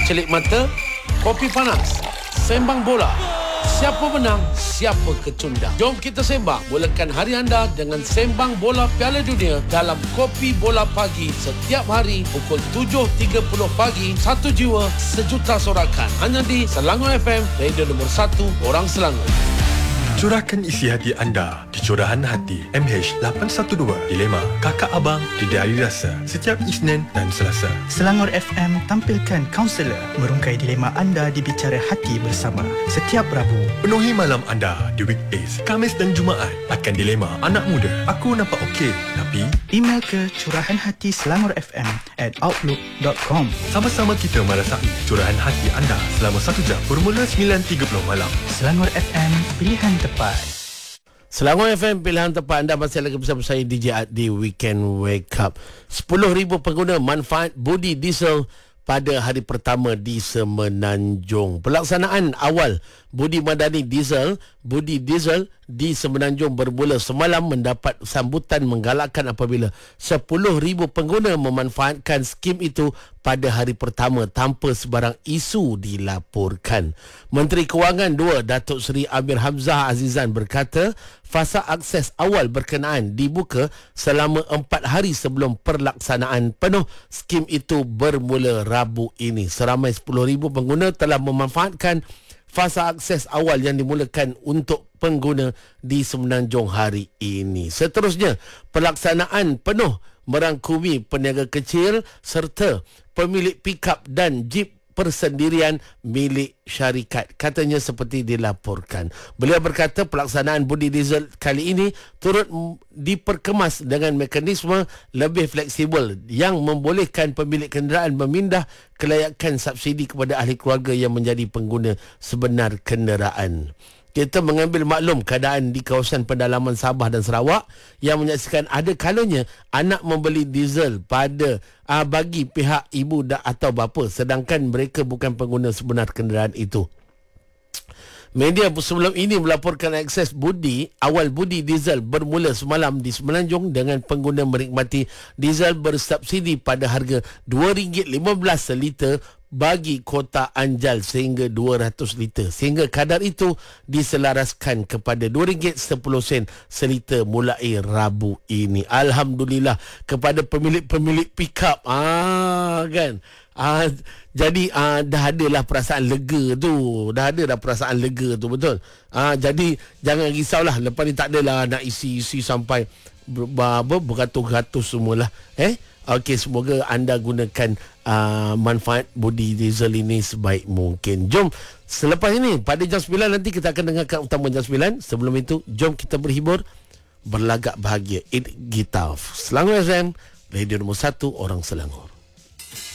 celik mata, kopi panas, sembang bola. Siapa menang, siapa kecundang. Jom kita sembang. Mulakan hari anda dengan sembang bola Piala Dunia dalam Kopi Bola Pagi setiap hari pukul 7.30 pagi. Satu jiwa, sejuta sorakan. Hanya di Selangor FM, radio nombor 1 orang Selangor. Curahkan isi hati anda di Curahan Hati MH812 Dilema Kakak Abang di Diari Rasa setiap Isnin dan Selasa. Selangor FM tampilkan kaunselor merungkai dilema anda di Bicara Hati bersama setiap Rabu. Penuhi malam anda di weekdays, Khamis dan Jumaat akan dilema anak muda. Aku nampak okey, tapi email ke curahanhati@outlook.com. Sama-sama kita merasai curahan hati anda selama 1 jam bermula 9.30 malam. Selangor FM, pilihan tepat. Selangor FM, pilihan tepat. Anda masih lagi bersama saya DJ Ad di Weekend Wake Up. 10,000 pengguna manfaat bodi diesel pada hari pertama di Semenanjung. Pelaksanaan awal bodi madani diesel di Semenanjung bermula semalam mendapat sambutan menggalakkan apabila 10,000 pengguna memanfaatkan skim itu pada hari pertama tanpa sebarang isu dilaporkan. Menteri Kewangan 2 Datuk Seri Amir Hamzah Azizan berkata fasa akses awal berkenaan dibuka selama 4 hari sebelum pelaksanaan penuh skim itu bermula Rabu ini. Seramai 10,000 pengguna telah memanfaatkan fasa akses awal yang dimulakan untuk pengguna di Semenanjung hari ini. Seterusnya, pelaksanaan penuh merangkumi peniaga kecil serta pemilik pikap dan jeep persendirian milik syarikat. Katanya seperti dilaporkan. Beliau berkata pelaksanaan bodi diesel kali ini turut diperkemas dengan mekanisme lebih fleksibel yang membolehkan pemilik kenderaan memindah kelayakan subsidi kepada ahli keluarga yang menjadi pengguna sebenar kenderaan. Kita mengambil maklum keadaan di kawasan pendalaman Sabah dan Sarawak yang menyaksikan ada kalanya anak membeli diesel pada bagi pihak ibu atau bapa sedangkan mereka bukan pengguna sebenar kenderaan itu. Media sebelum ini melaporkan akses awal bodi diesel bermula semalam di Semenanjung dengan pengguna menikmati diesel bersubsidi pada harga RM2.15 seliter bagi kota Anjal sehingga 200 liter. Sehingga kadar itu diselaraskan kepada RM2.10 seliter mulai Rabu ini. Alhamdulillah kepada pemilik-pemilik pikap. Kan? Jadi dah adalah perasaan lega tu. Betul. Jadi jangan risaulah. Lepas ni tak adalah nak isi sampai beratus-ratus semualah. Okey, semoga anda gunakan manfaat bodi diesel ini sebaik mungkin. Jom, selepas ini pada jam 9 nanti kita akan dengarkan utama jam 9. Sebelum itu, jom kita berhibur, berlagak bahagia. Eat Guitar. Selangor FM, radio nombor 1 orang Selangor.